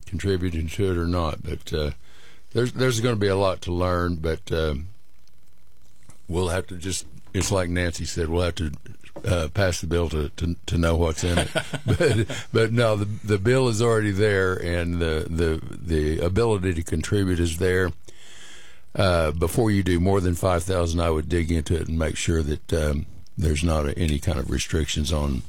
contributing to it or not. But there's going to be a lot to learn. But we'll have to just, it's like Nancy said, we'll have to pass the bill to know what's in it. but no, the bill is already there, and the ability to contribute is there. Before you do more than $5,000, I would dig into it and make sure that there's not any kind of restrictions on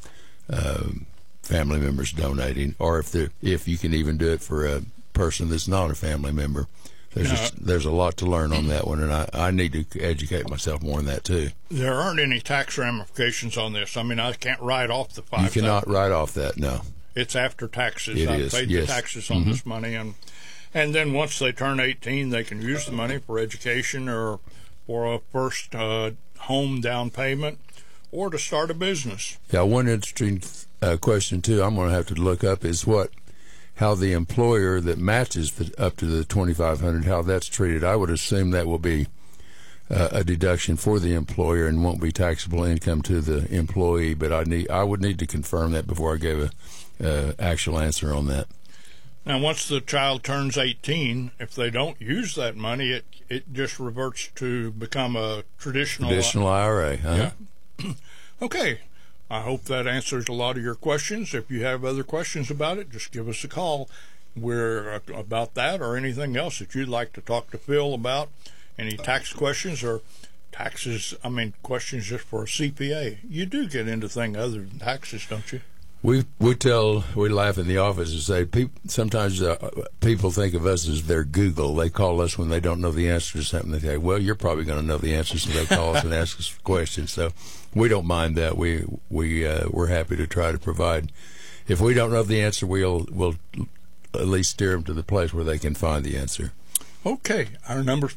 family members donating, or if you can even do it for a person that's not a family member. There's a lot to learn on that one, and I need to educate myself more on that too. There aren't any tax ramifications on this. I mean, I can't write off the $5,000. You cannot write off that, no. It's after taxes. It I've is, paid yes. the taxes on this money, and then once they turn 18, they can use the money for education or for a first home down payment or to start a business. Yeah, one interesting question too I'm going to have to look up is how the employer that matches up to the $2,500, how that's treated. I would assume that will be a deduction for the employer and won't be taxable income to the employee. But I would need to confirm that before I gave a actual answer on that. Now, once the child turns 18, if they don't use that money, it just reverts to become a traditional IRA. Huh? Yeah. Okay. I hope that answers a lot of your questions. If you have other questions about it, just give us a call. We're about that or anything else that you'd like to talk to Phil about. Any tax questions or questions just for a CPA. You do get into things other than taxes, don't you? We laugh in the office and say sometimes people think of us as their Google. They call us when they don't know the answer to something. They say, well, you're probably going to know the answer, so they call us and ask us questions. So we don't mind that. We're happy to try to provide. If we don't know the answer, we'll at least steer them to the place where they can find the answer. Okay. Our number's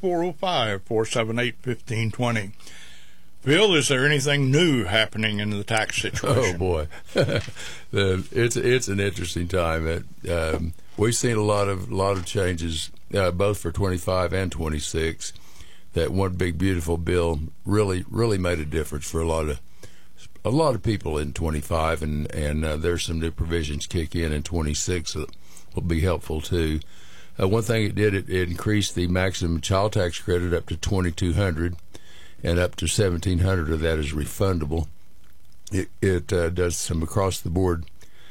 405-478-1520. Phil, is there anything new happening in the tax situation? Oh boy, it's an interesting time. We've seen a lot of changes, both for 25 and 26. That one big beautiful bill really made a difference for a lot of people in 25, and there's some new provisions kick in 26 that will be helpful too. One thing it did, it increased the maximum child tax credit up to $2,200. And up to $1,700 of that is refundable. It does some across the board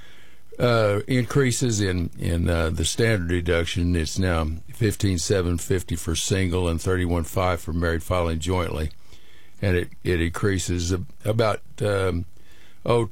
increases in the standard deduction. It's now $15,750 for single and $31,500 for married filing jointly, and it increases about maybe 3 or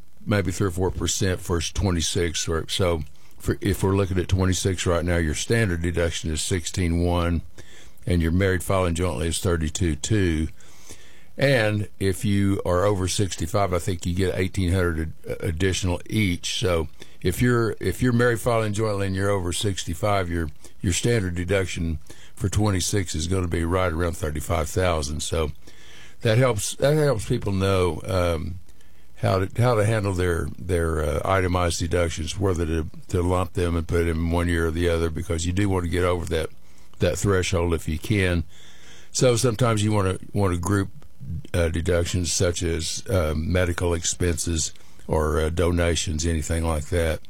4% for 26. Or so if we're looking at 26 right now, your standard deduction is $16,100, and your married filing jointly is $32,200. And if you are over 65, I think you get $1,800 additional each. So if you're married filing jointly and you're over 65, your standard deduction for 26 is going to be right around $35,000. So that helps people know how to handle their itemized deductions, whether to lump them and put them in one year or the other, because you do want to get over that threshold if you can. So sometimes you want to group deductions such as medical expenses or donations, anything like that,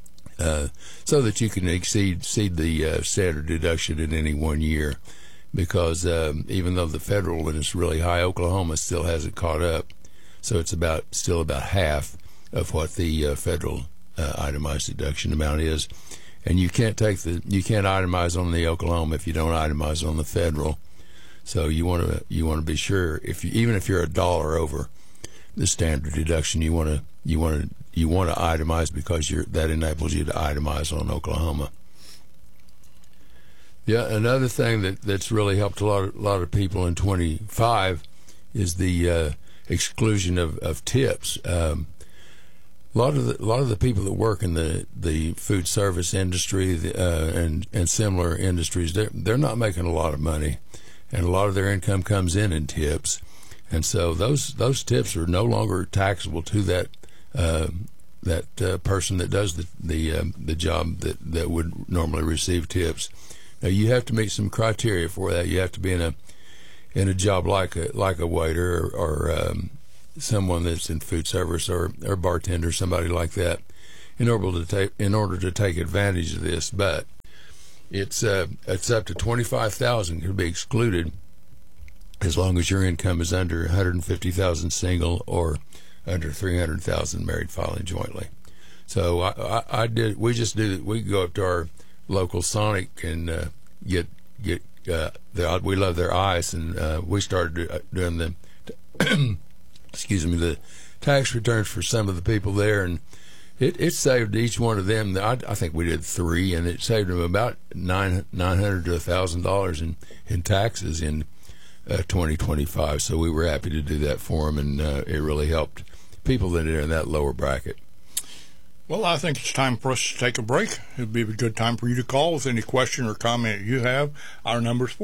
so that you can exceed the standard deduction in any one year. Because even though the federal one is really high, Oklahoma still hasn't caught up, so it's still about half of what the federal itemized deduction amount is. And you can't itemize on the Oklahoma if you don't itemize on the federal. So you want to be sure, even if you're $1 over the standard deduction, you want to itemize, because that enables you to itemize on Oklahoma. Yeah, another thing that's really helped a lot of people in 25 is the exclusion of tips. A lot of the people that work in the food service industry and similar industries, they're not making a lot of money. And a lot of their income comes in tips, and so those tips are no longer taxable to that person that does the job that would normally receive tips. Now you have to meet some criteria for that. You have to be in a job like a waiter or someone that's in food service or bartender, somebody like that, in order to take advantage of this. But it's up to $25,000 can be excluded as long as your income is under $150,000 single or under $300,000 married filing jointly. So we go up to our local Sonic and get we love their ice, and we started doing the the tax returns for some of the people there, and it saved each one of them. I think we did 3, and it saved them about $900 to $1,000 in taxes in 2025. So we were happy to do that for them, and it really helped people that are in that lower bracket. Well, I think it's time for us to take a break. It would be a good time for you to call with any question or comment you have. Our number is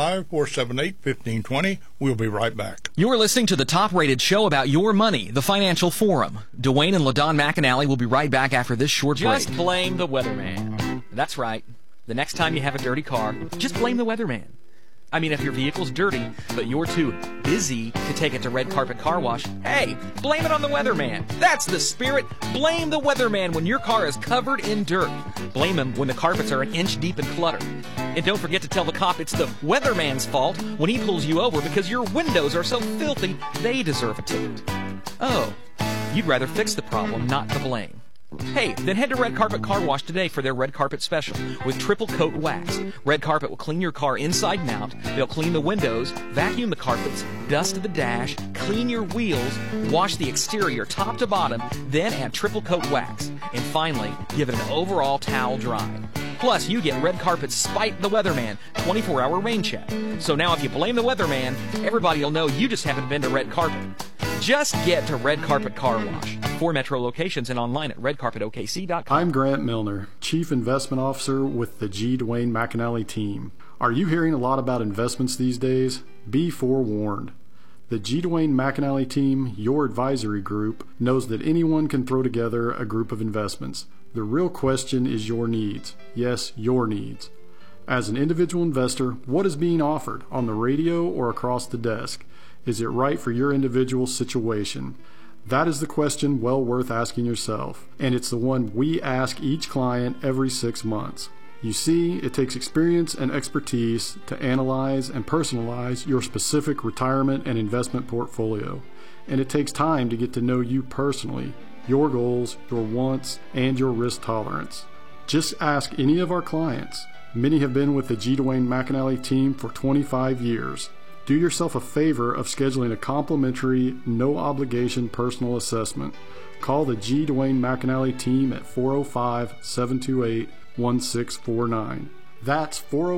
405-478-1520. We'll be right back. You're listening to the top-rated show about your money, the Financial Forum. Dwayne and LaDon McAnally will be right back after this short break. Just blame the weatherman. That's right. The next time you have a dirty car, just blame the weatherman. I mean, if your vehicle's dirty, but you're too busy to take it to Red Carpet Car Wash, hey, blame it on the weatherman. That's the spirit. Blame the weatherman when your car is covered in dirt. Blame him when the carpets are an inch deep in clutter. And don't forget to tell the cop it's the weatherman's fault when he pulls you over because your windows are so filthy they deserve a ticket. Oh, you'd rather fix the problem, not the blame. Hey, then head to Red Carpet Car Wash today for their Red Carpet Special with triple coat wax. Red Carpet will clean your car inside and out. They'll clean the windows, vacuum the carpets, dust the dash, clean your wheels, wash the exterior top to bottom, then add triple coat wax. And finally, give it an overall towel dry. Plus, you get Red Carpet's Spite the Weatherman 24-hour rain check. So now if you blame the weatherman, everybody will know you just haven't been to Red Carpet. Just get to Red Carpet Car Wash. 4 metro locations and online at redcarpetokc.com. I'm Grant Milner, Chief Investment Officer with the G. Dwayne McAnally team. Are you hearing a lot about investments these days? Be forewarned. The G. Dwayne McAnally team, your advisory group, knows that anyone can throw together a group of investments. The real question is your needs. Yes, your needs. As an individual investor, what is being offered on the radio or across the desk? Is it right for your individual situation? That is the question well worth asking yourself, and it's the one we ask each client every 6 months. You see, it takes experience and expertise to analyze and personalize your specific retirement and investment portfolio, and it takes time to get to know you personally, your goals, your wants, and your risk tolerance. Just ask any of our clients. Many have been with the G. Dwayne McAnally team for 25 years. Do yourself a favor of scheduling a complimentary, no-obligation personal assessment. Call the G. Dwayne McAnally team at 405-728-1649. That's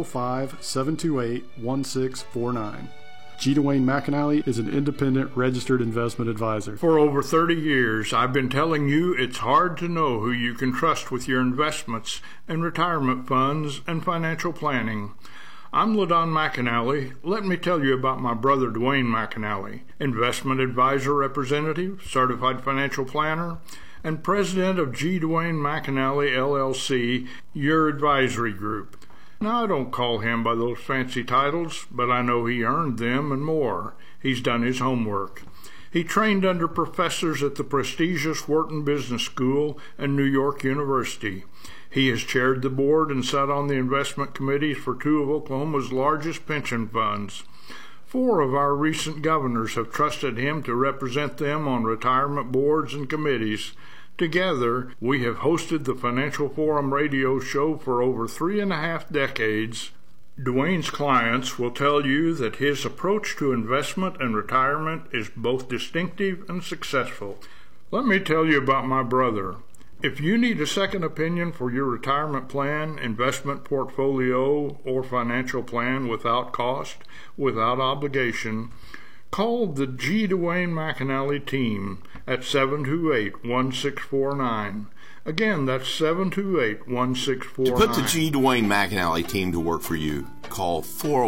405-728-1649. G. Dwayne McAnally is an independent registered investment advisor. For over 30 years, I've been telling you it's hard to know who you can trust with your investments and retirement funds and financial planning. I'm LaDon McAnally. Let me tell you about my brother Dwayne McAnally, investment advisor representative, certified financial planner, and president of G. Dwayne McAnally, LLC, your advisory group. Now, I don't call him by those fancy titles, but I know he earned them and more. He's done his homework. He trained under professors at the prestigious Wharton Business School and New York University. He has chaired the board and sat on the investment committees for 2 of Oklahoma's largest pension funds. 4 of our recent governors have trusted him to represent them on retirement boards and committees. Together, we have hosted the Financial Forum radio show for over 3.5 decades. Dwayne's clients will tell you that his approach to investment and retirement is both distinctive and successful. Let me tell you about my brother. If you need a second opinion for your retirement plan, investment portfolio, or financial plan without cost, without obligation, call the G. Dwayne McAnally team at 728-1649. Again, that's 728-1649. To put the G. Dwayne McAnally team to work for you, call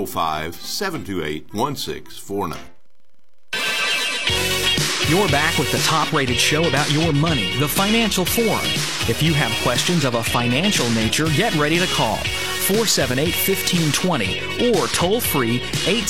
405-728-1649. You're back with the top-rated show about your money, the Financial Forum. If you have questions of a financial nature, get ready to call 478-1520 or toll-free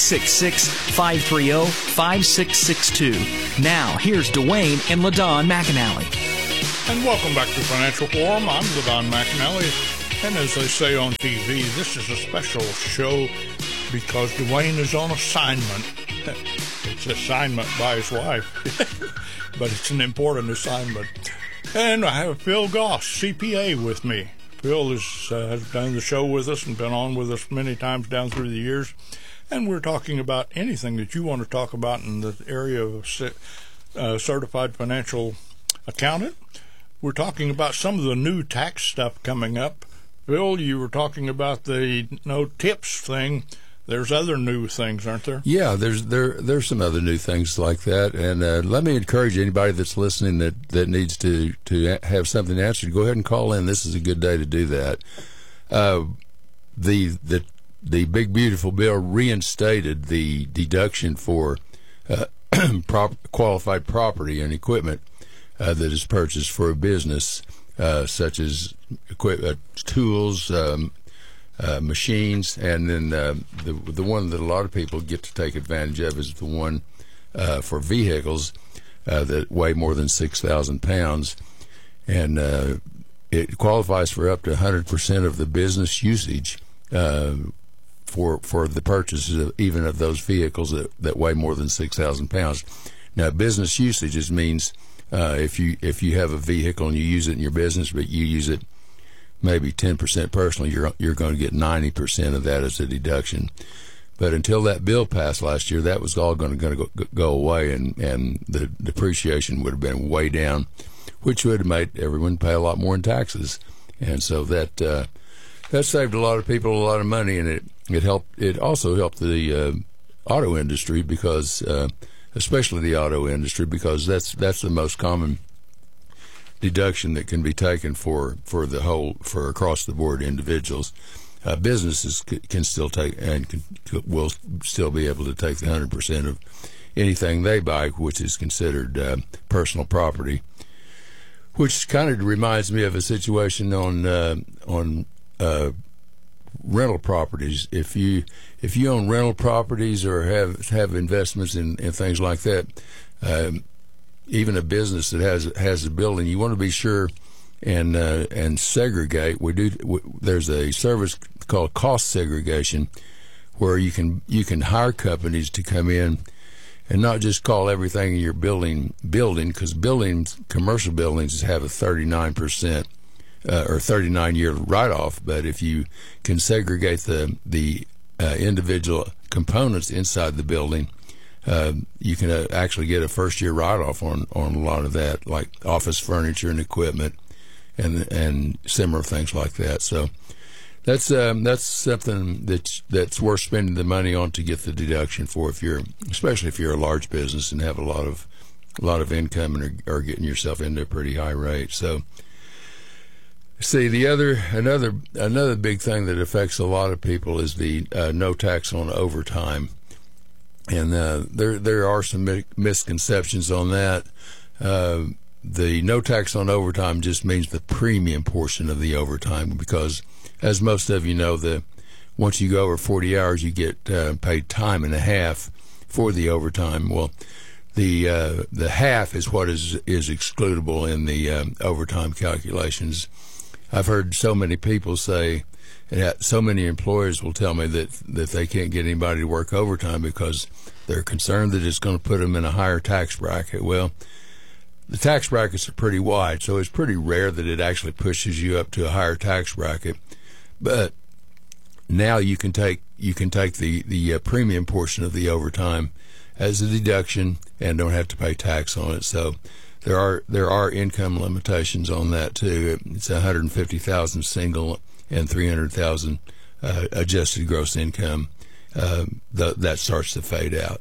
866-530-5662. Now, here's Dwayne and LaDon McAnally. And welcome back to Financial Forum. I'm LaDon McAnally. And as they say on TV, this is a special show because Dwayne is on assignment. It's an assignment by his wife, but it's an important assignment. And I have Phil Goss, CPA, with me. Phil has done the show with us and been on with us many times down through the years. And we're talking about anything that you want to talk about in the area of certified financial accountant. We're talking about some of the new tax stuff coming up. Phil, you were talking about the no tips thing. There's other new things, aren't there? Yeah, there's some other new things like that. And let me encourage anybody that's listening that needs to have something answered, go ahead and call in. This is a good day to do that. The big beautiful bill reinstated the deduction for qualified property and equipment that is purchased for a business, such as tools, machines, and then the one that a lot of people get to take advantage of is the one for vehicles that weigh more than 6,000 pounds, and it qualifies for up to 100% of the business usage for the purchases of even of those vehicles that weigh more than 6,000 pounds. Now, business usage means if you have a vehicle and you use it in your business, but you use it maybe 10% personally, you're going to get 90% of that as a deduction. But until that bill passed last year, that was all going to go away, and the depreciation would have been way down, which would have made everyone pay a lot more in taxes. And so that saved a lot of people a lot of money, and it also helped the auto industry because especially the auto industry, because that's the most common deduction that can be taken for across the board individuals. Businesses can still take and will still be able to take the 100% of anything they buy, which is considered personal property. Which kind of reminds me of a situation on rental properties. If you own rental properties or have investments in things like that, even a business that has a building, you want to be sure and segregate. There's a service called cost segregation, where you can hire companies to come in and not just call everything in your building, because commercial buildings have a 39% or 39-year write-off. But if you can segregate the individual components inside the building, you can actually get a first-year write-off on a lot of that, like office furniture and equipment and similar things like that. So that's something that's worth spending the money on to get the deduction for, especially if you're a large business and have a lot of income and are getting yourself into a pretty high rate. So, see, another big thing that affects a lot of people is the no tax on overtime, and there are some misconceptions on that. The no tax on overtime just means the premium portion of the overtime, because, as most of you know, once you go over 40 hours, you get paid time and a half for the overtime. Well, the half is what is excludable in the overtime calculations. I've heard so many people say, so many employers will tell me that they can't get anybody to work overtime because they're concerned that it's going to put them in a higher tax bracket. Well, the tax brackets are pretty wide, so it's pretty rare that it actually pushes you up to a higher tax bracket. But now you can take the premium portion of the overtime as a deduction and don't have to pay tax on it. So there are income limitations on that too. It's 150,000 single and 300,000 adjusted gross income. That starts to fade out.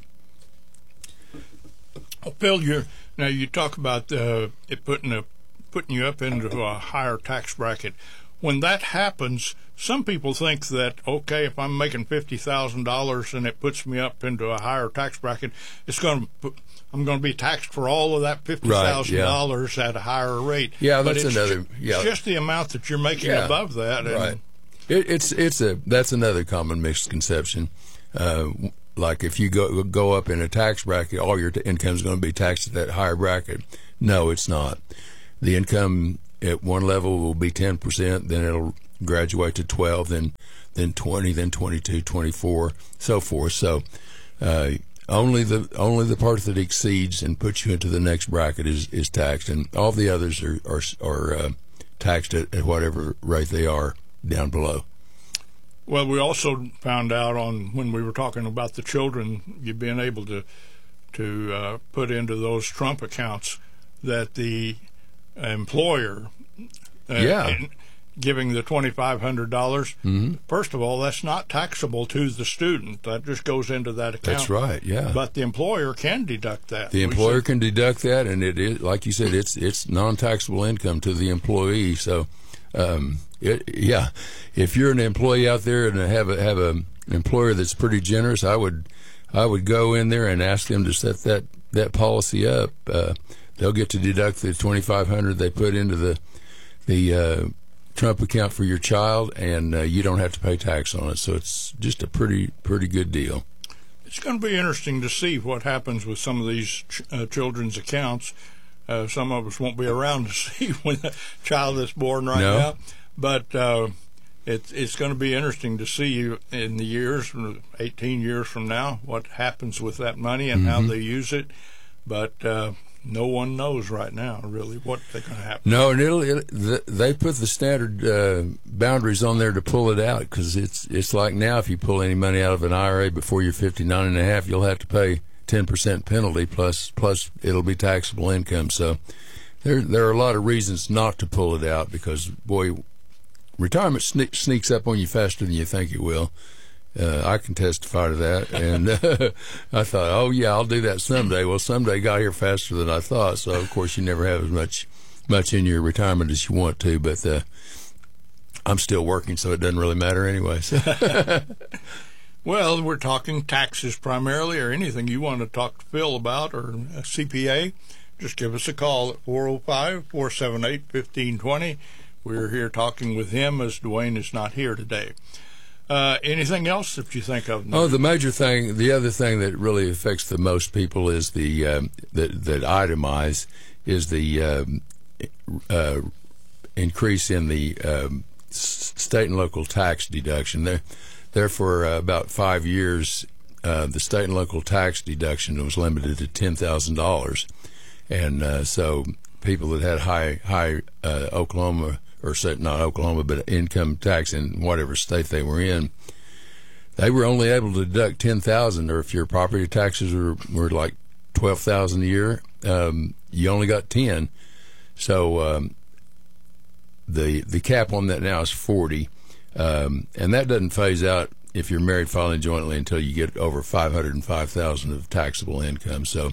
Phil, you talk about it putting you up into a higher tax bracket. When that happens, some people think that, okay, if I'm making $50,000 and it puts me up into a higher tax bracket, I'm going to be taxed for all of that $50,000 at a higher rate. Yeah, but it's just the amount that you're making above that. Right. That's another common misconception. Like if you go up in a tax bracket, all your income is going to be taxed at that higher bracket. No, it's not. The income at one level will be 10%, then graduate to 12, then 20, then 22, 24, so forth. So only the part that exceeds and puts you into the next bracket is taxed, and all the others are taxed at whatever rate they are down below. Well, we also found out when we were talking about the children, you being able to put into those Trump accounts, that the employer giving the $2,500, first of all, that's not taxable to the student. That just goes into that account. That's right, yeah. But the employer can deduct that. The employer can deduct that, and it is, like you said, it's non-taxable income to the employee. So, if you're an employee out there and have an employer that's pretty generous, I would go in there and ask them to set that policy up. They'll get to deduct the $2,500 they put into the Trump account for your child, and you don't have to pay tax on it. So it's just a pretty good deal. It's going to be interesting to see what happens with some of these children's accounts. Some of us won't be around to see when the child is born now, but it's going to be interesting to see in the years, 18 years from now, what happens with that money and how they use it. But no one knows right now, really, what they're going to happen. No, and they put the standard boundaries on there to pull it out, because it's like now, if you pull any money out of an IRA before you're 59 and a half, you'll have to pay 10% penalty plus it'll be taxable income. So there are a lot of reasons not to pull it out, because, boy, retirement sneaks up on you faster than you think it will. I can testify to that. And I thought, oh, yeah, I'll do that someday. Well, someday got here faster than I thought. So, of course, you never have as much in your retirement as you want to. But I'm still working, so it doesn't really matter anyway. So. Well, we're talking taxes primarily, or anything you want to talk to Phil about, or a CPA. Just give us a call at 405-478-1520. We're here talking with him, as Dwayne is not here today. Anything else that you think of? Oh, the major thing, the other thing that really affects the most people is the that itemize is the increase in the state and local tax deduction. There for about 5 years, the state and local tax deduction was limited to $10,000, and so people that had high Oklahoma, or not Oklahoma, but income tax in whatever state they were in, they were only able to deduct $10,000. Or if your property taxes were like $12,000 a year, you only got $10,000. So the cap on that now is $40,000, and that doesn't phase out if you're married filing jointly until you get over $505,000 of taxable income. So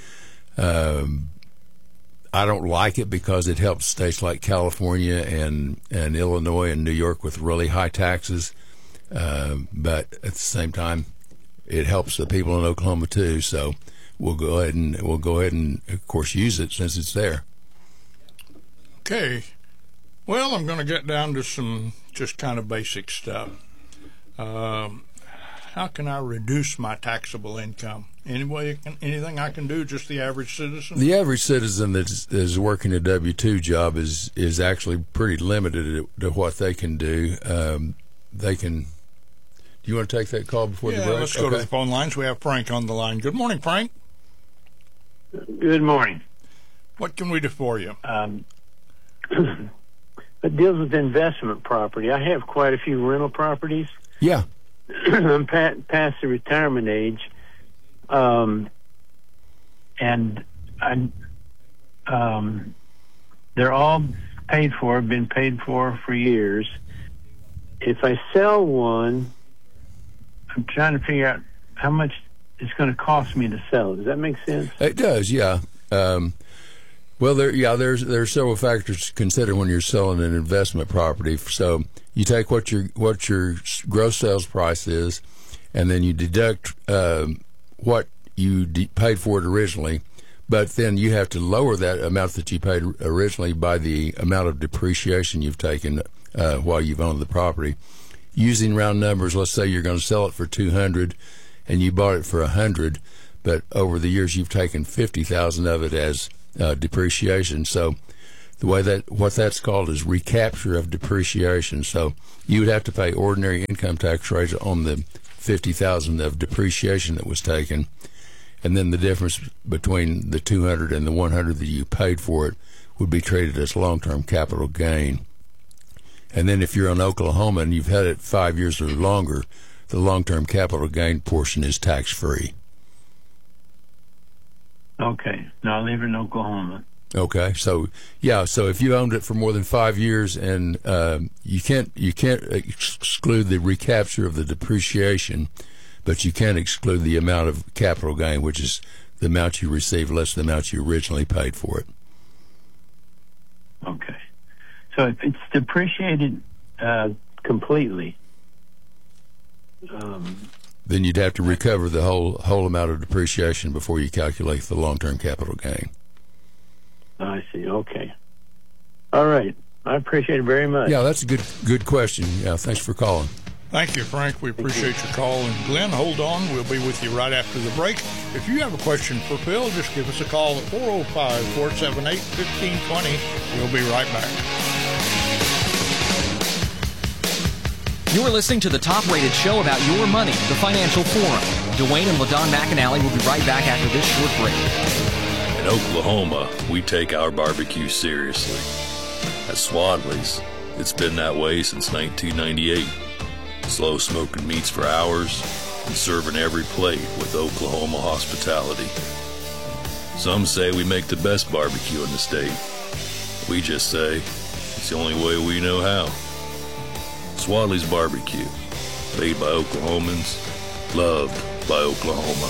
I don't like it, because it helps states like California and Illinois and New York with really high taxes, but at the same time, it helps the people in Oklahoma too. So we'll go ahead and of course use it since it's there. Okay. Well, I'm going to get down to some just kind of basic stuff. How can I reduce my taxable income? Anything I can do, just the average citizen? The average citizen that is working a W-2 job is actually pretty limited to what they can do. They can. Do you want to take that call before the break? Yeah, let's go to the phone lines. We have Frank on the line. Good morning, Frank. Good morning. What can we do for you? It deals with investment property. I have quite a few rental properties. Yeah. I'm past the retirement age, and they're all paid for, been paid for years. If I sell one, I'm trying to figure out how much it's going to cost me to sell it. Does that make sense? It does, yeah. Well, there's several factors to consider when you're selling an investment property. So you take what your gross sales price is, and then you deduct what you paid for it originally, but then you have to lower that amount that you paid originally by the amount of depreciation you've taken while you've owned the property. Using round numbers, let's say you're going to sell it for $200, and you bought it for $100, but over the years you've taken $50,000 of it as depreciation. So what that's called is recapture of depreciation. So you would have to pay ordinary income tax rates on the $50,000 of depreciation that was taken, and then the difference between the $200 and the $100 that you paid for it would be treated as long-term capital gain. And then if you're in Oklahoma and you've had it 5 years or longer, the long-term capital gain portion is tax-free. Okay. Now I live in Oklahoma. Okay, so if you owned it for more than 5 years, and you can't exclude the recapture of the depreciation, but you can exclude the amount of capital gain, which is the amount you receive less the amount you originally paid for it. Okay, so if it's depreciated completely, then you'd have to recover the whole amount of depreciation before you calculate the long-term capital gain. I see. Okay. All right. I appreciate it very much. Yeah, that's a good question. Yeah, thanks for calling. Thank you, Frank. We appreciate your call. And Glenn, hold on. We'll be with you right after the break. If you have a question for Phil, just give us a call at 405-478-1520. We'll be right back. You're listening to the top-rated show about your money, the Financial Forum. Dwayne and LaDon McAnally will be right back after this short break. In Oklahoma, we take our barbecue seriously. At Swadley's, it's been that way since 1998. Slow smoking meats for hours and serving every plate with Oklahoma hospitality. Some say we make the best barbecue in the state. We just say it's the only way we know how. Swadley's Barbecue, made by Oklahomans, loved by Oklahoma.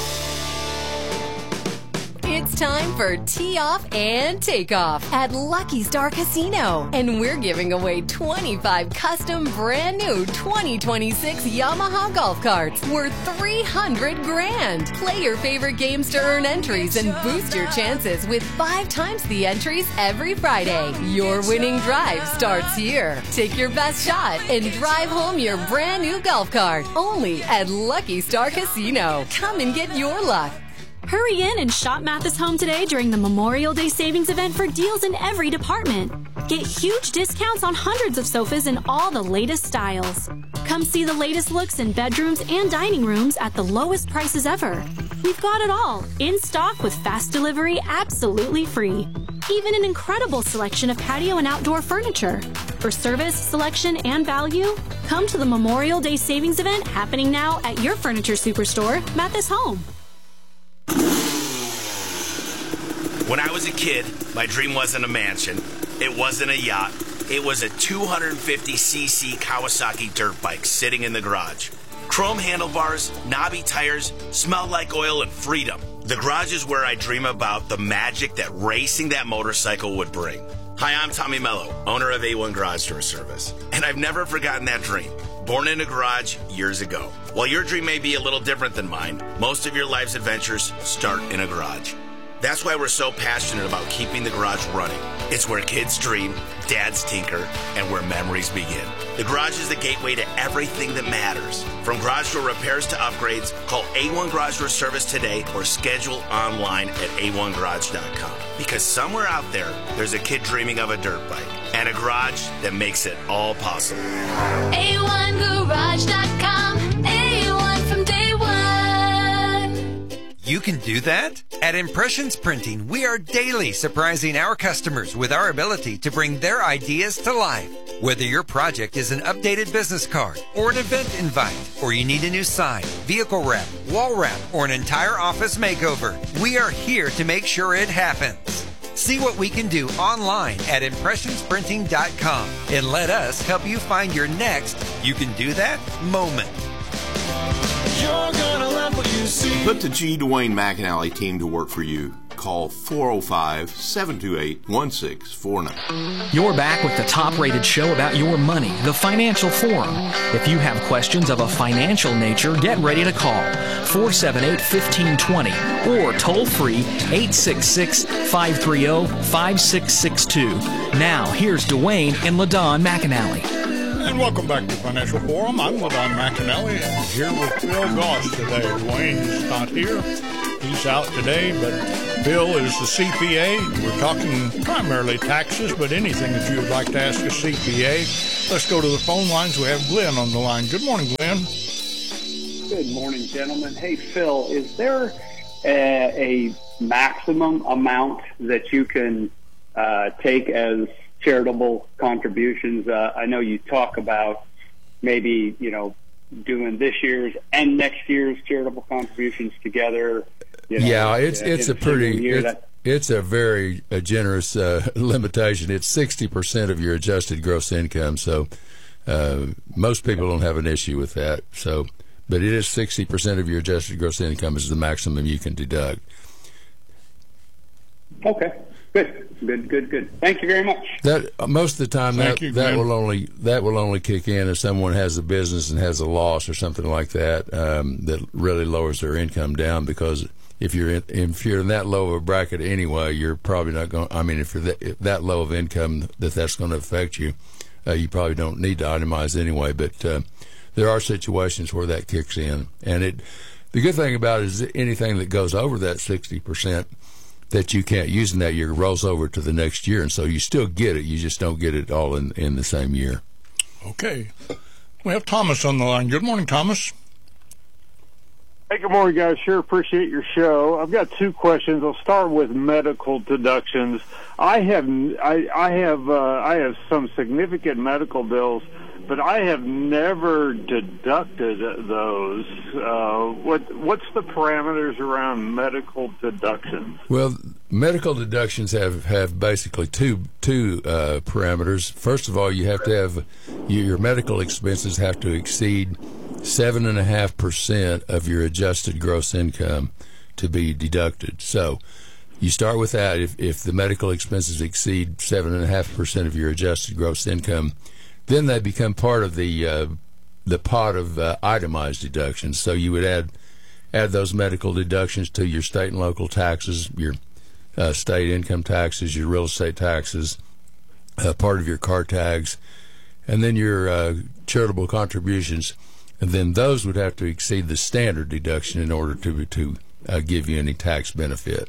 It's time for Tee Off and Takeoff at Lucky Star Casino. And we're giving away 25 custom brand new 2026 Yamaha golf carts worth $300,000. Play your favorite games to earn entries and boost your chances with 5 times the entries every Friday. Your winning drive starts here. Take your best shot and drive home your brand new golf cart. Only at Lucky Star Casino. Come and get your luck. Hurry in and shop Mathis Home today during the Memorial Day Savings Event for deals in every department. Get huge discounts on hundreds of sofas in all the latest styles. Come see the latest looks in bedrooms and dining rooms at the lowest prices ever. We've got it all, in stock with fast delivery absolutely free. Even an incredible selection of patio and outdoor furniture. For service, selection, and value, come to the Memorial Day Savings Event happening now at your furniture superstore, Mathis Home. When I was a kid, my dream wasn't a mansion. It wasn't a yacht. It was a 250cc Kawasaki dirt bike sitting in the garage. Chrome handlebars, knobby tires, smelled like oil and freedom. The garage is where I dream about the magic that racing that motorcycle would bring. Hi, I'm Tommy Mello, owner of A1 Garage Door Service, and I've never forgotten that dream. Born in a garage years ago. While your dream may be a little different than mine, most of your life's adventures start in a garage. That's why we're so passionate about keeping the garage running. It's where kids dream, dads tinker, and where memories begin. The garage is the gateway to everything that matters. From garage door repairs to upgrades, call A1 Garage Door Service today or schedule online at a1garage.com. Because somewhere out there, there's a kid dreaming of a dirt bike and a garage that makes it all possible. A1garage.com. A1 from day one. You can do that? At Impressions Printing, we are daily surprising our customers with our ability to bring their ideas to life. Whether your project is an updated business card or an event invite, or you need a new sign, vehicle wrap, wall wrap, or an entire office makeover, we are here to make sure it happens. See what we can do online at impressionsprinting.com and let us help you find your next you can do that moment. You're gonna love what you see. Put the G. Dwayne McAnally team to work for you. Call 405-728-1649. You're back with the top-rated show about your money, the Financial Forum. If you have questions of a financial nature, get ready to call 478-1520 or toll-free 866-530-5662. Now, here's Dwayne and LaDon McAnally. And welcome back to Financial Forum. I'm LaDon McAnally, and here with Phil Goss today. Dwayne is not here. He's out today, but Phil is the CPA. We're talking primarily taxes, but anything that you would like to ask a CPA. Let's go to the phone lines. We have Glenn on the line. Good morning, Glenn. Good morning, gentlemen. Hey, Phil, is there a maximum amount that you can take as charitable contributions? I know you talk about maybe, doing this year's and next year's charitable contributions together. It's a very generous limitation. It's 60% of your adjusted gross income. So most people don't have an issue with that. So, but it is 60% of your adjusted gross income is the maximum you can deduct. Okay. Good. Thank you very much. That most of the time that will only kick in if someone has a business and has a loss or something like that that really lowers their income down. Because if you're in that low of a bracket anyway, you're probably not going. I mean, if you're that low of income that's going to affect you, you probably don't need to itemize anyway. But there are situations where that kicks in, and the good thing about it is anything that goes over that 60%. That you can't use in that year rolls over to the next year, and so you still get it. You just don't get it all in the same year. Okay. We have Thomas on the line. Good morning, Thomas. Hey, good morning, guys. Sure appreciate your show. I've got two questions. I'll start with medical deductions. I have some significant medical bills, but I have never deducted those. What's the parameters around medical deductions? Well, medical deductions have basically two parameters. First of all, you have to have your medical expenses have to exceed 7.5% of your adjusted gross income to be deducted. So you start with that. If the medical expenses exceed 7.5% of your adjusted gross income, then they become part of the pot of itemized deductions. So you would add those medical deductions to your state and local taxes, your state income taxes, your real estate taxes, part of your car tags, and then your charitable contributions. And then those would have to exceed the standard deduction in order to give you any tax benefit.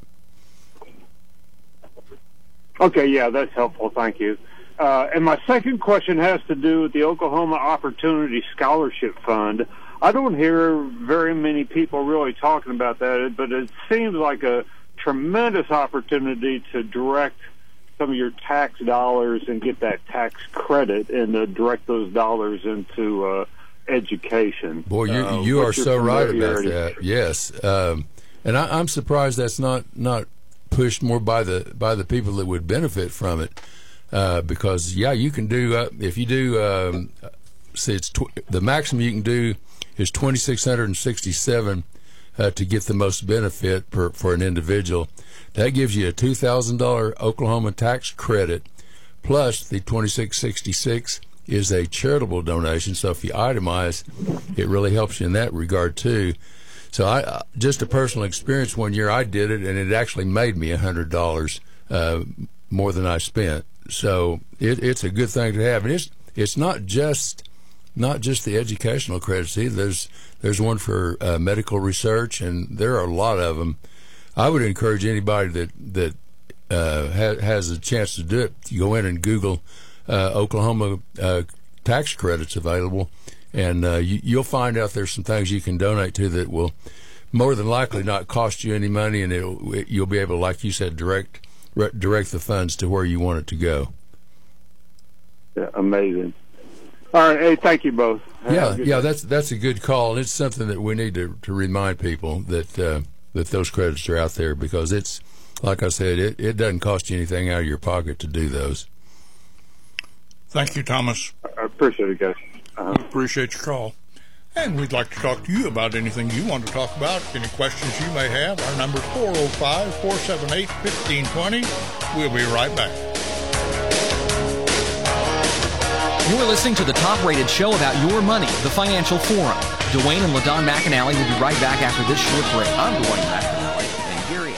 Okay, yeah, that's helpful. Thank you. And my second question has to do with the Oklahoma Opportunity Scholarship Fund. I don't hear very many people really talking about that, but it seems like a tremendous opportunity to direct some of your tax dollars and get that tax credit and direct those dollars into education. Boy, you are so right about that. Yes, and I'm surprised that's not pushed more by the people that would benefit from it. Because you can do if you do the maximum you can do is $2,667 to get the most benefit for an individual. That gives you a $2,000 Oklahoma tax credit, plus the $2,666 is a charitable donation. So if you itemize, it really helps you in that regard too. So I just a personal experience. One year I did it, and it actually made me $100 more than I spent. So it's a good thing to have, and it's not just the educational credits either. There's one for medical research, and there are a lot of them. I would encourage anybody that has a chance to do it to go in and Google Oklahoma tax credits available, and you'll find out there's some things you can donate to that will more than likely not cost you any money, and you'll be able to, like you said, direct the funds to where you want it to go. Yeah, amazing. All right, hey, thank you both. Yeah, that's a good call, and it's something that we need to remind people that those credits are out there, because it's, like I said, it doesn't cost you anything out of your pocket to do those. Thank you, Thomas. I appreciate it, guys. We appreciate your call. And we'd like to talk to you about anything you want to talk about, any questions you may have. Our number is 405-478-1520. We'll be right back. You're listening to the top-rated show about your money, The Financial Forum. Dwayne and LaDon McAnally will be right back after this short break. I'm Dwayne McAnally, and Gary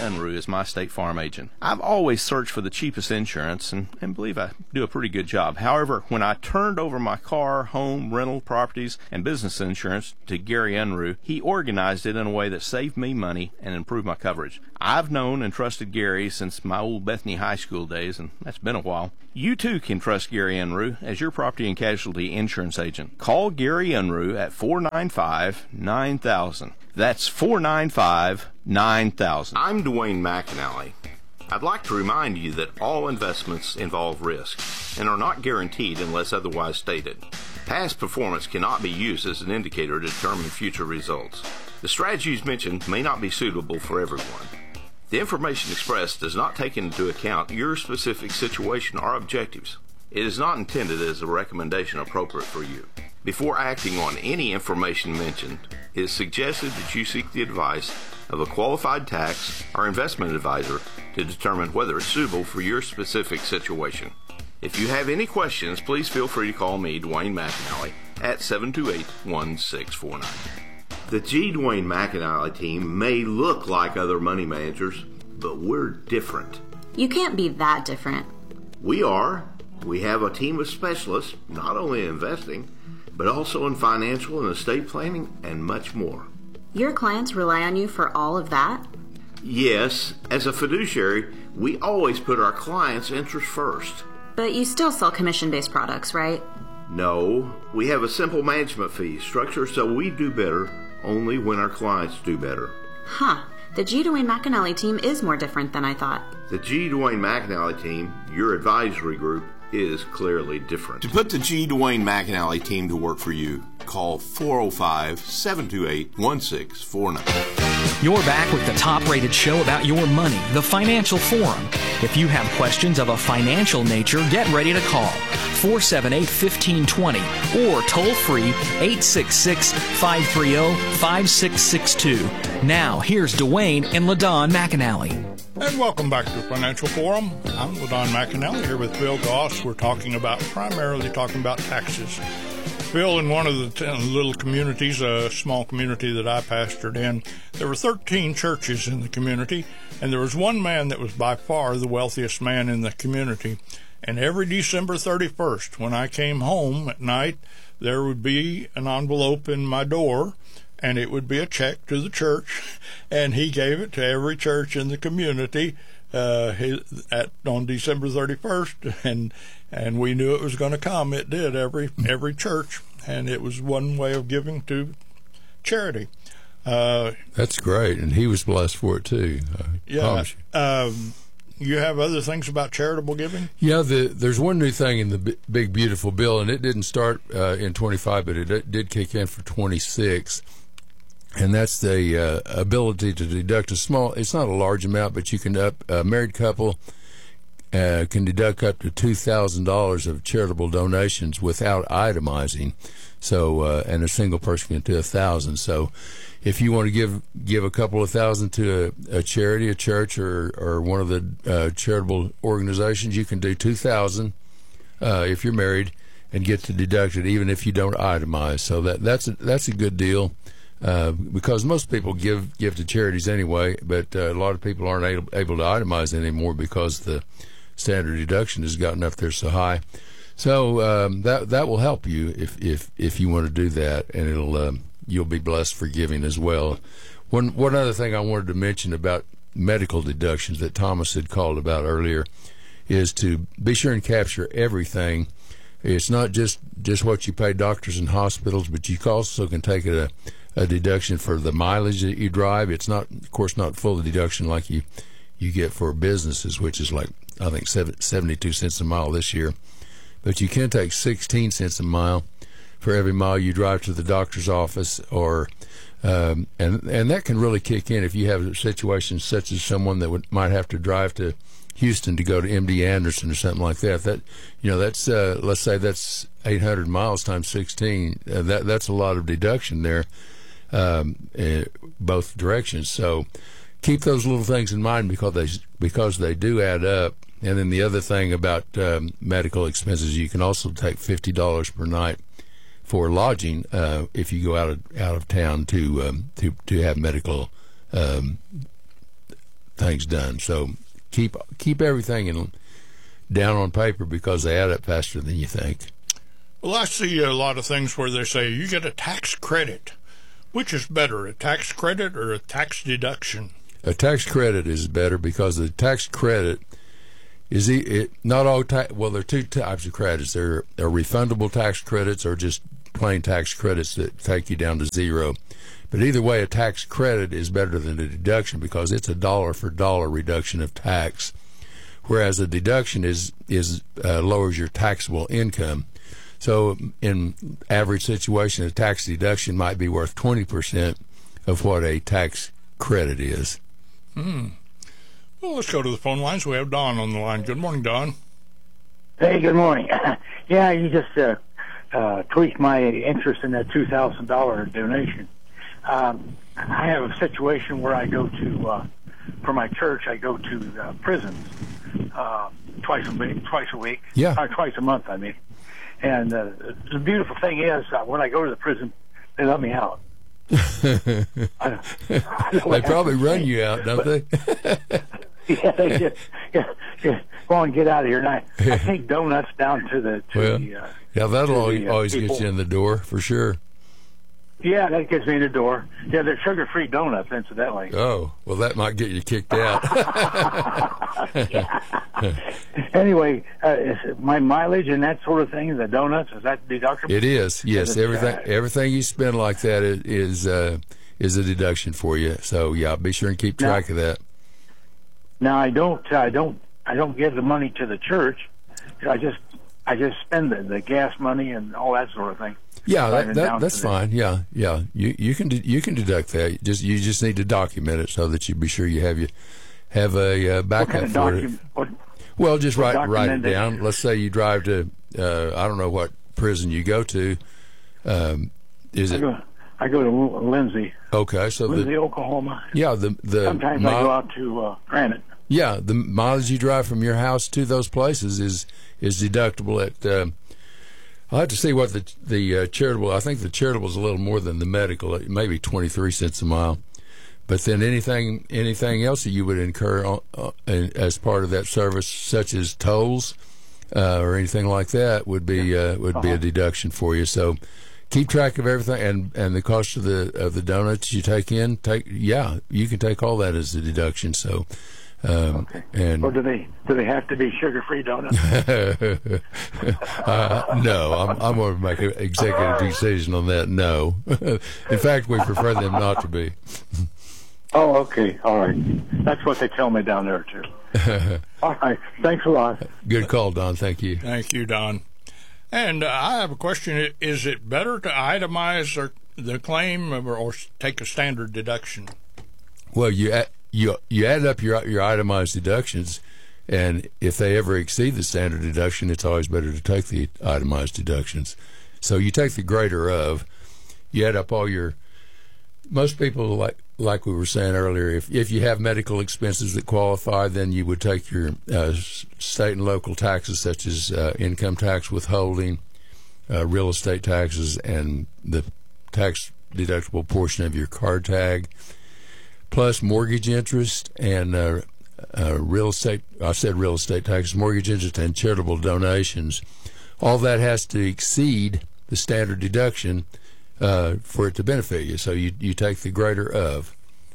Unruh is my State Farm agent. I've always searched for the cheapest insurance and believe I do a pretty good job. However, when I turned over my car, home, rental, properties, and business insurance to Gary Unruh, he organized it in a way that saved me money and improved my coverage. I've known and trusted Gary since my old Bethany High School days, and that's been a while. You too can trust Gary Unruh as your property and casualty insurance agent. Call Gary Unruh at 495-9000. That's 495-9000. I'm Dwayne McAnally. I'd like to remind you that all investments involve risk and are not guaranteed unless otherwise stated. Past performance cannot be used as an indicator to determine future results. The strategies mentioned may not be suitable for everyone. The information expressed does not take into account your specific situation or objectives. It is not intended as a recommendation appropriate for you. Before acting on any information mentioned, it is suggested that you seek the advice of a qualified tax or investment advisor to determine whether it's suitable for your specific situation. If you have any questions, please feel free to call me, Dwayne McAnally, at 728-1649. The G. Dwayne McAnally team may look like other money managers, but we're different. You can't be that different. We are. We have a team of specialists, not only in investing, but also in financial and estate planning and much more. Your clients rely on you for all of that? Yes, as a fiduciary, we always put our clients' interests first. But you still sell commission-based products, right? No, we have a simple management fee structure so we do better only when our clients do better. Huh. The G. Dwayne McAnally team is more different than I thought. The G. Dwayne McAnally team, your advisory group, is clearly different. To put the G. Dwayne McAnally team to work for you, call 405-728-1649. You're back with the top-rated show about your money, The Financial Forum. If you have questions of a financial nature, get ready to call 478-1520 or toll-free 866-530-5662. Now, here's Dwayne and LaDon McAnally. And welcome back to Financial Forum. I'm LaDon McAnally here with Bill Goss. We're primarily talking about taxes. Bill, in one of the little communities, a small community that I pastored in, there were 13 churches in the community, and there was one man that was by far the wealthiest man in the community. And every December 31st, when I came home at night, there would be an envelope in my door, and it would be a check to the church, and he gave it to every church in the community on December 31st, and we knew it was going to come. It did, every church, and it was one way of giving to charity. That's great, and he was blessed for it too. Promise you. You have other things about charitable giving? Yeah, there's one new thing in the big beautiful bill, and it didn't start in 25, but it did kick in for 26. And that's the ability to deduct it's not a large amount, but you can a married couple can deduct up to $2,000 of charitable donations without itemizing. So, and a single person can do $1,000. So, if you want to give a couple of thousand to a charity, a church, or one of the charitable organizations, you can do $2,000 if you're married and get to deduct it even if you don't itemize. So that's a good deal. Because most people give to charities anyway, but a lot of people aren't able to itemize anymore because the standard deduction has gotten up there so high. So that will help you if you want to do that, and you'll be blessed for giving as well. One other thing I wanted to mention about medical deductions that Thomas had called about earlier is to be sure and capture everything. It's not just what you pay doctors and hospitals, but you also can take a deduction for the mileage that you drive. It's not, of course, not full deduction like you get for businesses, which is like, I think, 72 cents a mile this year. But you can take 16 cents a mile for every mile you drive to the doctor's office, or and that can really kick in if you have situations such as someone that might have to drive to Houston to go to MD Anderson or something like that. That's let's say that's 800 miles times 16. That's a lot of deduction there, both directions. So keep those little things in mind because they do add up. And then the other thing about medical expenses, you can also take $50 per night for lodging if you go out of town to have medical things done. So keep everything down on paper because they add up faster than you think. Well, I see a lot of things where they say you get a tax credit. Which is better, a tax credit or a tax deduction? A tax credit is better because the tax credit is not all well, there are two types of credits. There are refundable tax credits or just plain tax credits that take you down to zero. But either way, a tax credit is better than a deduction because it's a dollar for dollar reduction of tax, whereas a deduction lowers your taxable income. So in average situation, a tax deduction might be worth 20% of what a tax credit is. Well, let's go to the phone lines. We have Don on the line. Good morning, Don. Hey, good morning. Yeah, you just tweaked my interest in that $2,000 donation. I have a situation where I go to, for my church, I go to prisons twice a week. Yeah. Twice a month, I mean. And the beautiful thing is, when I go to the prison, they let me out. They probably run you out, don't they? Yeah, they just go on, get out of here. And I take donuts down to the yeah, that'll always get you in the door for sure. Yeah, that gets me in the door. Yeah, they're sugar-free donuts, incidentally. Oh, well, that might get you kicked out. Anyway, my mileage and that sort of thing, the donuts, is that deductible? It is, yes. Everything you spend like that is a deduction for you. So yeah, be sure and keep track of that. Now I don't give the money to the church. I just spend the gas money and all that sort of thing. Yeah, that's fine. Yeah. You can deduct that. You just need to document it so that you be sure you have a backup for it. Well, just write it down. Let's say you drive to I don't know what prison you go to. I go to Lindsay. Okay, so Lindsay, Oklahoma. Yeah, sometimes I go out to Granite. Yeah, the mileage you drive from your house to those places is deductible at. I'll have to see what the charitable. I think the charitable is a little more than the medical. It may be 23 cents a mile, but then anything else that you would incur as part of that service, such as tolls or anything like that, would be a deduction for you. So keep track of everything and the cost of the donuts you take in. You can take all that as a deduction. So. Okay. Or do they have to be sugar-free donuts? No, I'm going to make an executive decision on that. No, in fact, we prefer them not to be. Oh, okay, all right. That's what they tell me down there too. All right, thanks a lot. Good call, Don. Thank you. Thank you, Don. And I have a question: is it better to itemize the claim or take a standard deduction? Well, you add up your itemized deductions, and if they ever exceed the standard deduction, it's always better to take the itemized deductions. So you take the greater of, you add up all your. Most people, like we were saying earlier, if you have medical expenses that qualify, then you would take your state and local taxes, such as income tax withholding, real estate taxes, and the tax deductible portion of your card tag, plus mortgage interest and real estate. I said real estate taxes, mortgage interest, and charitable donations. All that has to exceed the standard deduction for it to benefit you. So you take the greater of.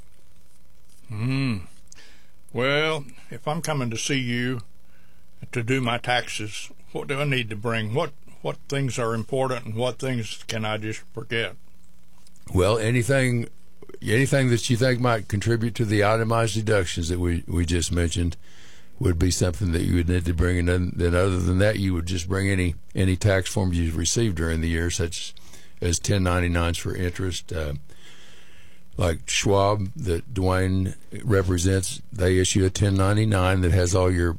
Well, if I'm coming to see you to do my taxes, what do I need to bring? What things are important and what things can I just forget? Well, anything that you think might contribute to the itemized deductions that we just mentioned would be something that you would need to bring. And then other than that, you would just bring any tax forms you've received during the year, such as 1099s for interest. Like Schwab, that Dwayne represents, they issue a 1099 that has all your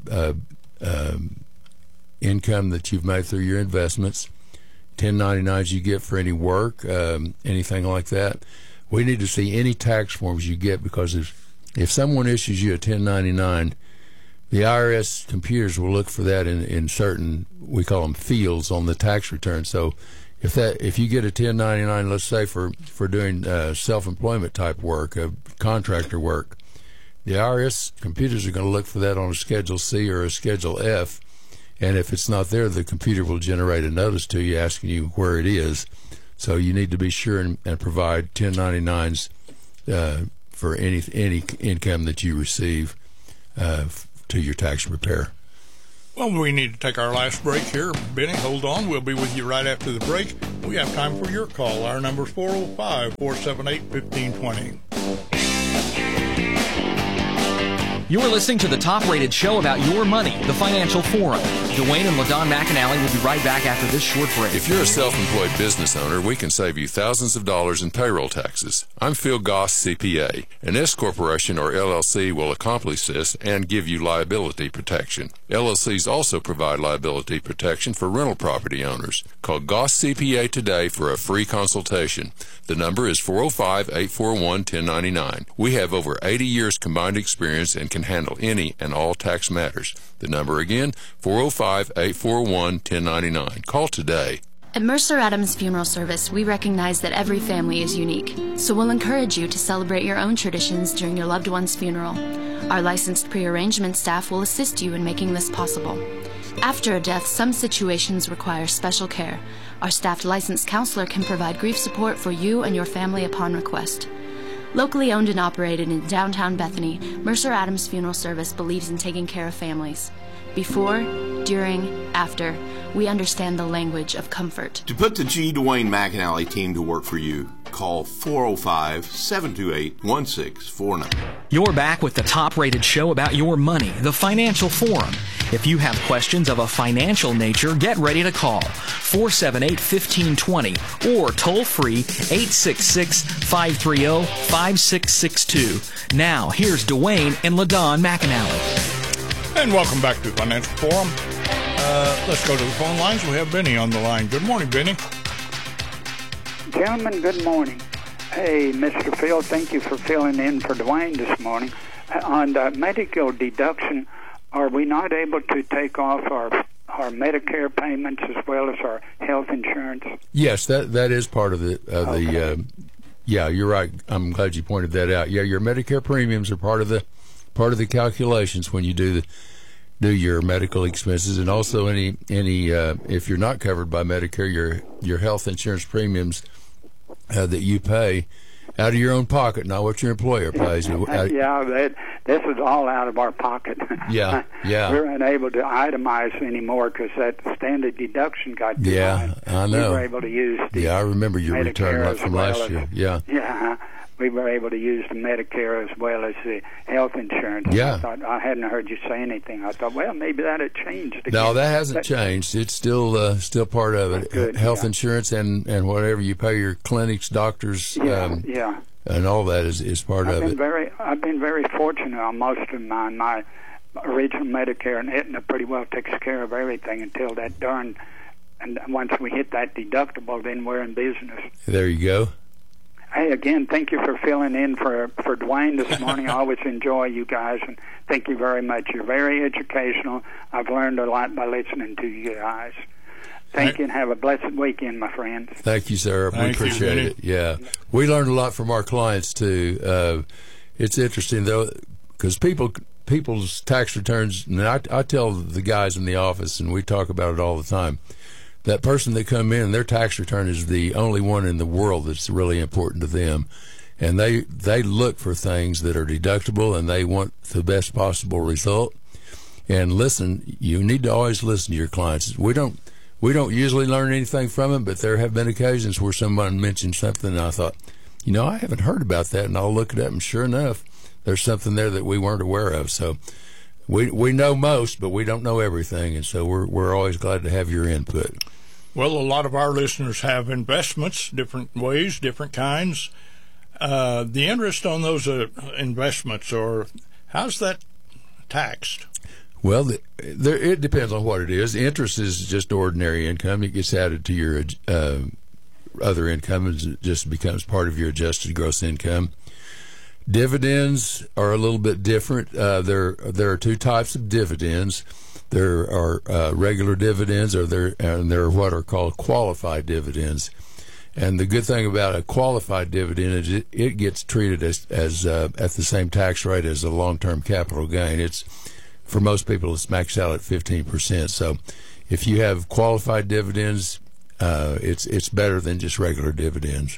income that you've made through your investments. 1099s you get for any work, anything like that. We need to see any tax forms you get, because if someone issues you a 1099, the IRS computers will look for that in certain, we call them fields on the tax return. So if you get a 1099, let's say for doing self-employment type work, contractor work, the IRS computers are going to look for that on a Schedule C or a Schedule F, and if it's not there, the computer will generate a notice to you asking you where it is. So you need to be sure and provide 1099s for any income that you receive to your tax preparer. Well, we need to take our last break here. Benny, hold on. We'll be with you right after the break. We have time for your call. Our number is 405-478-1520. You're listening to the top-rated show about your money, The Financial Forum. Dwayne and LaDon McAnally will be right back after this short break. If you're a self-employed business owner, we can save you thousands of dollars in payroll taxes. I'm Phil Goss, CPA. An S Corporation or LLC will accomplish this and give you liability protection. LLCs also provide liability protection for rental property owners. Call Goss CPA today for a free consultation. The number is 405-841-1099. We have over 80 years combined experience and can handle any and all tax matters. The number again, 405-841-1099. Call today. At Mercer Adams Funeral Service, we recognize that every family is unique, so we'll encourage you to celebrate your own traditions during your loved one's funeral. Our licensed pre-arrangement staff will assist you in making this possible. After a death, some situations require special care. Our staffed licensed counselor can provide grief support for you and your family upon request. Locally owned and operated in downtown Bethany, Mercer Adams Funeral Service believes in taking care of families. Before, during, after, we understand the language of comfort. To put the G. Dwayne McAnally team to work for you, call 405-728-1649. You're back with the top-rated show about your money, The Financial Forum. If you have questions of a financial nature, get ready to call 478-1520 or toll-free 866-530-5662. Now, here's Dwayne and LaDon McAnally. And welcome back to the Financial Forum. Let's go to the phone lines. We have Benny on the line. Good morning, Benny. Gentlemen, good morning. Hey, Mr. Phil, thank you for filling in for Dwayne this morning. On the medical deduction, are we not able to take off our Medicare payments as well as our health insurance? Yes, that is part of the yeah, you're right. I'm glad you pointed that out. Yeah, your Medicare premiums are part of the calculations when you do your medical expenses, and also any if you're not covered by Medicare, your health insurance premiums that you pay out of your own pocket, not what your employer pays. Yeah, this is all out of our pocket. Yeah. We're unable to itemize anymore because that standard deduction got too high. I know. We were able to use I remember your Medicare return from last year. Yeah. We were able to use the Medicare as well as the health insurance. Yeah. I hadn't heard you say anything. I thought, well, maybe that had changed again. No, that hasn't changed. It's still part of it. Good, health insurance and whatever you pay your clinics, doctors, and all that is part of it. I've been very fortunate on most of mine. My original Medicare and Aetna pretty well takes care of everything until that darn. And once we hit that deductible, then we're in business. There you go. Hey, again, thank you for filling in for Dwayne this morning. I always enjoy you guys, and thank you very much. You're very educational. I've learned a lot by listening to you guys. Thank you, and have a blessed weekend, my friends. Thank you, sir. We appreciate it. Yeah. We learned a lot from our clients, too. It's interesting, though, because people's tax returns, and I tell the guys in the office, and we talk about it all the time, that person that come in, their tax return is the only one in the world that's really important to them. And they look for things that are deductible, and they want the best possible result. And listen, you need to always listen to your clients. We don't usually learn anything from them, but there have been occasions where someone mentioned something, and I thought, I haven't heard about that, and I'll look it up, and sure enough, there's something there that we weren't aware of. So we know most, but we don't know everything, and so we're always glad to have your input. Well, a lot of our listeners have investments, different ways, different kinds. The interest on those investments, or how's that taxed? Well, it depends on what it is. Interest is just ordinary income. It gets added to your other income, and it just becomes part of your adjusted gross income. Dividends are a little bit different. There are two types of dividends. There are regular dividends, and there are what are called qualified dividends. And the good thing about a qualified dividend is it gets treated as at the same tax rate as a long-term capital gain. It's, for most people, it's maxed out at 15%. So if you have qualified dividends, it's better than just regular dividends.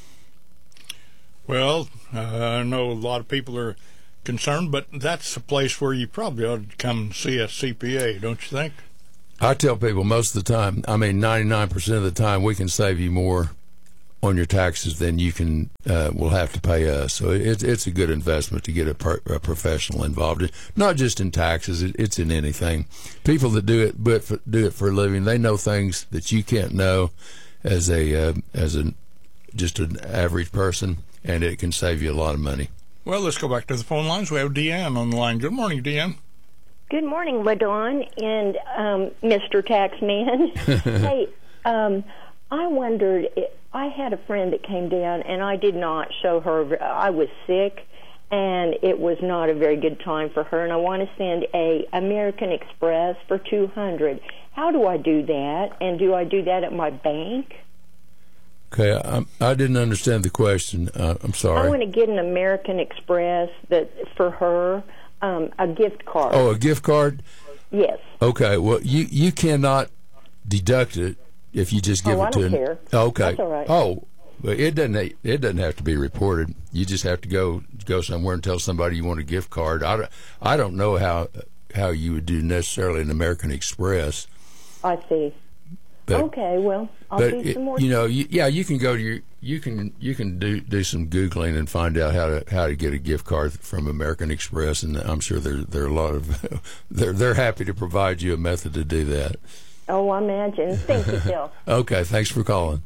Well, I know a lot of people are concerned, but that's a place where you probably ought to come see a CPA, don't you think? I tell people most of the time, 99% of the time, we can save you more on your taxes than you can will have to pay us. So it's a good investment to get a professional involved in, not just in taxes. It's in anything. People that do it for a living, they know things that you can't know as just an average person, and it can save you a lot of money. Well, let's go back to the phone lines. We have Deanne on the line. Good morning, Deanne. Good morning, LaDawn and Mr. Taxman. Hey, I wondered, I had a friend that came down, and I did not show her. I was sick, and it was not a very good time for her, and I want to send a American Express for $200. How do I do that, and do I do that at my bank? Okay, I didn't understand the question. I'm sorry. I want to get an American Express for her, a gift card. Oh, a gift card? Yes. Okay, well, you cannot deduct it if you just give it to I don't care. Okay. That's all right. Oh, well, it doesn't have to be reported. You just have to go somewhere and tell somebody you want a gift card. I don't know how you would do necessarily an American Express. I see. But, okay, well, I'll do some more. You can go to you can do some Googling and find out how to get a gift card from American Express, and I'm sure there are a lot of they're happy to provide you a method to do that. Oh, I imagine. Thank you, Phil. Okay, thanks for calling.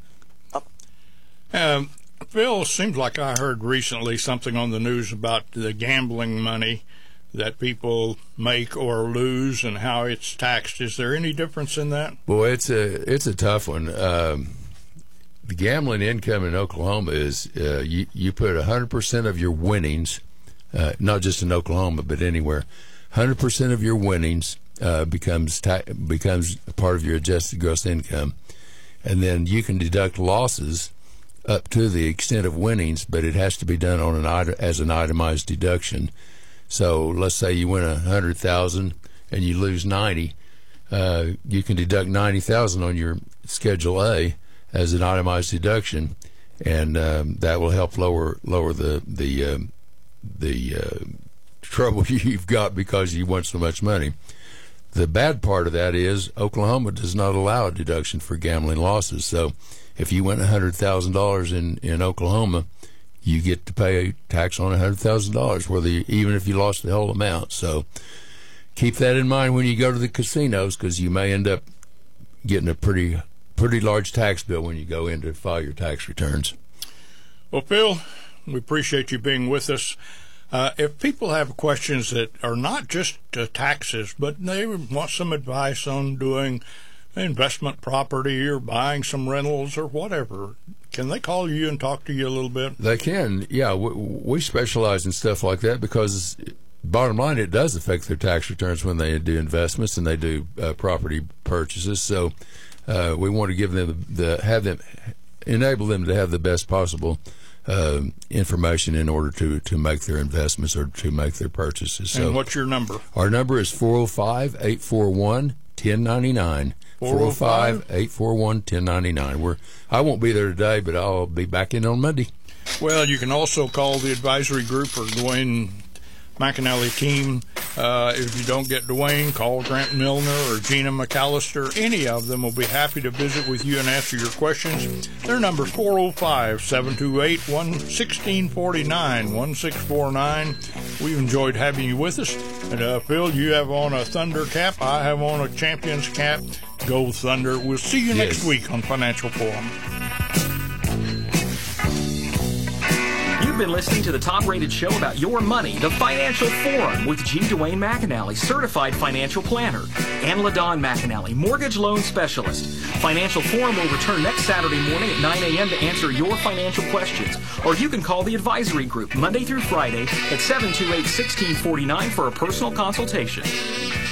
Phil, seems like I heard recently something on the news about the gambling money that people make or lose and how it's taxed. Is there any difference in that? Boy, it's a tough one. The gambling income in Oklahoma is you put 100% of your winnings, not just in Oklahoma but anywhere. 100% of your winnings becomes part of your adjusted gross income, and then you can deduct losses up to the extent of winnings, but it has to be done on as an itemized deduction. So let's say you win $100,000 and you lose 90, you can deduct 90,000 on your Schedule A as an itemized deduction, and that will help lower the trouble you've got because you won so much money. The bad part of that is Oklahoma does not allow a deduction for gambling losses. So if you win $100,000 in Oklahoma, you get to pay tax on $100,000, even if you lost the whole amount. So keep that in mind when you go to the casinos, because you may end up getting a pretty large tax bill when you go in to file your tax returns. Well, Phil, we appreciate you being with us. If people have questions that are not just taxes, but they want some advice on doing investment property or buying some rentals or whatever, can they call you and talk to you a little bit? They can, yeah. We specialize in stuff like that because, bottom line, it does affect their tax returns when they do investments and they do property purchases. So we want to give them enable them to have the best possible information in order to make their investments or to make their purchases. And what's your number? Our number is 405-841-1099. 405-841-1099. I won't be there today, but I'll be back in on Monday. Well, you can also call the advisory group or Dwayne McAnally team. If you don't get Dwayne, call Grant Milner or Gina McAllister. Any of them will be happy to visit with you and answer your questions. Their number is 405-728-1649. We've enjoyed having you with us. And Phil, you have on a Thunder cap. I have on a Champions cap. Go Thunder. We'll see you next week on Financial Forum. You've been listening to the top-rated show about your money, The Financial Forum, with G. Dwayne McAnally, certified financial planner, and LaDawn McAnally, mortgage loan specialist. Financial Forum will return next Saturday morning at 9 a.m. to answer your financial questions. Or you can call the advisory group Monday through Friday at 728-1649 for a personal consultation.